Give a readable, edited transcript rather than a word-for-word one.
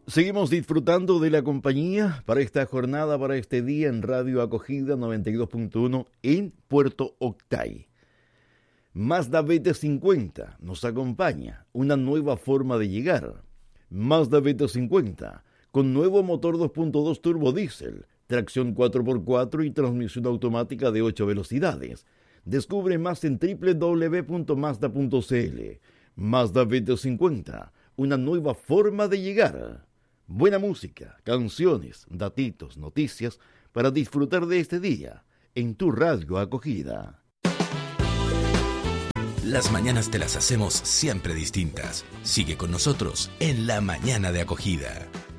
Seguimos disfrutando de la compañía para esta jornada, para este día en Radio Acogida 92.1 en Puerto Octay. Mazda BT50 nos acompaña, una nueva forma de llegar. Mazda BT50 con nuevo motor 2.2 turbo diésel, tracción 4x4 y transmisión automática de 8 velocidades. Descubre más en www.mazda.cl. Mazda BT50, una nueva forma de llegar. Buena música, canciones, datitos, noticias para disfrutar de este día en tu Radio Acogida. Las mañanas te las hacemos siempre distintas. Sigue con nosotros en La Mañana de Acogida.